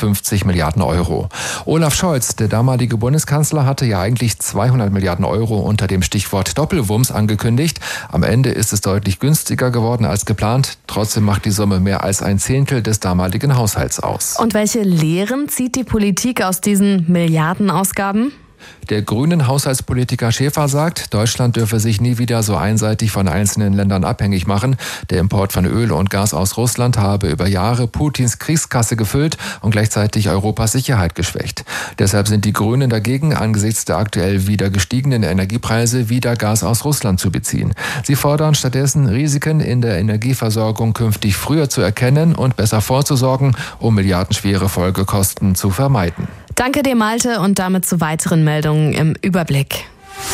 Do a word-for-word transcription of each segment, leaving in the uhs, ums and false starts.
hundertfünfzig Milliarden Euro. Olaf Scholz, der damalige Bundeskanzler, hatte ja eigentlich zweihundert Milliarden Euro unter dem Stichwort Doppelwumms angekündigt. Am Ende ist es deutlich günstiger geworden als geplant. Trotzdem macht die Summe mehr als ein Zehntel des damaligen Haushalts aus. Und welche Lehren zieht die Politik aus diesen Milliardenausgaben? Der grünen Haushaltspolitiker Schäfer sagt, Deutschland dürfe sich nie wieder so einseitig von einzelnen Ländern abhängig machen. Der Import von Öl und Gas aus Russland habe über Jahre Putins Kriegskasse gefüllt und gleichzeitig Europas Sicherheit geschwächt. Deshalb sind die Grünen dagegen, angesichts der aktuell wieder gestiegenen Energiepreise wieder Gas aus Russland zu beziehen. Sie fordern stattdessen, Risiken in der Energieversorgung künftig früher zu erkennen und besser vorzusorgen, um milliardenschwere Folgekosten zu vermeiden. Danke dir, Malte, und damit zu weiteren Meldungen im Überblick.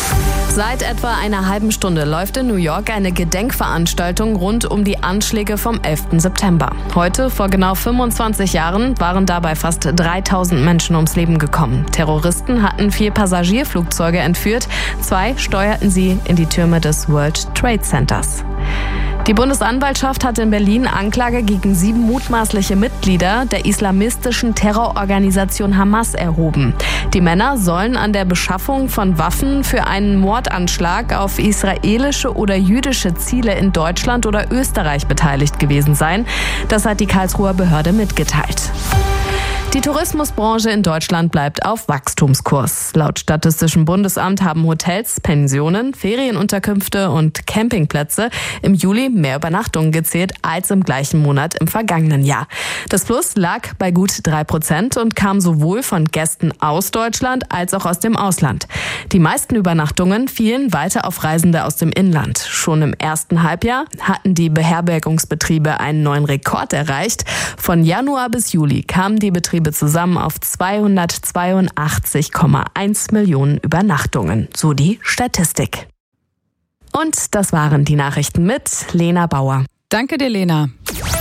Seit etwa einer halben Stunde läuft in New York eine Gedenkveranstaltung rund um die Anschläge vom elften September. Heute, vor genau fünfundzwanzig Jahren, waren dabei fast dreitausend Menschen ums Leben gekommen. Terroristen hatten vier Passagierflugzeuge entführt. Zwei steuerten sie in die Türme des World Trade Centers. Die Bundesanwaltschaft hat in Berlin Anklage gegen sieben mutmaßliche Mitglieder der islamistischen Terrororganisation Hamas erhoben. Die Männer sollen an der Beschaffung von Waffen für einen Mordanschlag auf israelische oder jüdische Ziele in Deutschland oder Österreich beteiligt gewesen sein. Das hat die Karlsruher Behörde mitgeteilt. Die Tourismusbranche in Deutschland bleibt auf Wachstumskurs. Laut Statistischem Bundesamt haben Hotels, Pensionen, Ferienunterkünfte und Campingplätze im Juli mehr Übernachtungen gezählt als im gleichen Monat im vergangenen Jahr. Das Plus lag bei gut drei Prozent und kam sowohl von Gästen aus Deutschland als auch aus dem Ausland. Die meisten Übernachtungen fielen weiter auf Reisende aus dem Inland. Schon im ersten Halbjahr hatten die Beherbergungsbetriebe einen neuen Rekord erreicht. Von Januar bis Juli kamen die Betriebe zusammen auf zweihundertzweiundachtzig Komma eins Millionen Übernachtungen, so die Statistik. Und das waren die Nachrichten mit Lena Bauer. Danke dir, Lena.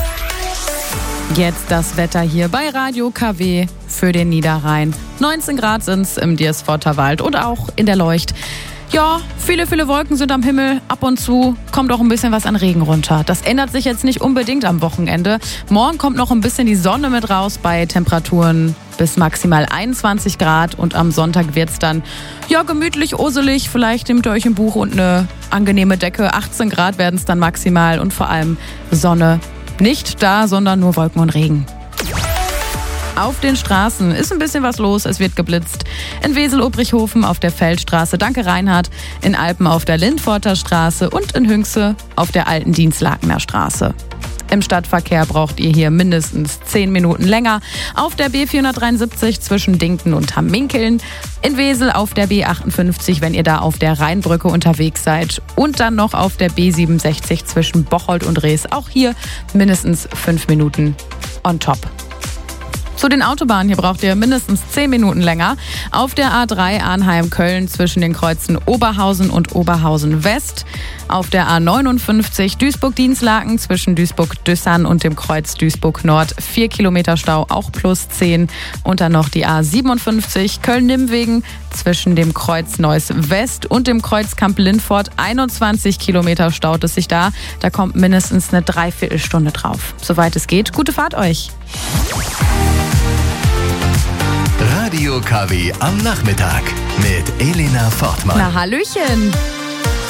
Jetzt das Wetter hier bei Radio K W für den Niederrhein. neunzehn Grad sind's im Diersforter Wald und auch in der Leucht. Ja, viele, viele Wolken sind am Himmel. Ab und zu kommt auch ein bisschen was an Regen runter. Das ändert sich jetzt nicht unbedingt am Wochenende. Morgen kommt noch ein bisschen die Sonne mit raus bei Temperaturen bis maximal einundzwanzig Grad. Und am Sonntag wird's dann ja gemütlich, uselig. Vielleicht nehmt ihr euch ein Buch und eine angenehme Decke. achtzehn Grad werden es dann maximal und vor allem Sonne nicht da, sondern nur Wolken und Regen. Auf den Straßen ist ein bisschen was los, es wird geblitzt. In Wesel-Obrichhofen auf der Feldstraße, danke Reinhard, in Alpen auf der Lindforter Straße und in Hünxe auf der alten Dienstlakener Straße. Im Stadtverkehr braucht ihr hier mindestens zehn Minuten länger. Auf der B vierhundertdreiundsiebzig zwischen Dinkten und Hamminkeln. In Wesel auf der B achtundfünfzig, wenn ihr da auf der Rheinbrücke unterwegs seid. Und dann noch auf der B siebenundsechzig zwischen Bocholt und Rees. Auch hier mindestens fünf Minuten on top. Zu den Autobahnen, hier braucht ihr mindestens zehn Minuten länger. Auf der A drei Arnheim-Köln zwischen den Kreuzen Oberhausen und Oberhausen West. Auf der A neunundfünfzig Duisburg-Dienstlaken zwischen Duisburg-Düssern und dem Kreuz Duisburg-Nord. vier Kilometer Stau, auch plus zehn. Und dann noch die A siebenundfünfzig Köln-Nimwegen zwischen dem Kreuz Neuss West und dem Kreuz Kamp-Lindfort. einundzwanzig Kilometer staut es sich da. Da kommt mindestens eine Dreiviertelstunde drauf. Soweit es geht, gute Fahrt euch. Radio K W am Nachmittag mit Elena Fortmann. Na, Hallöchen.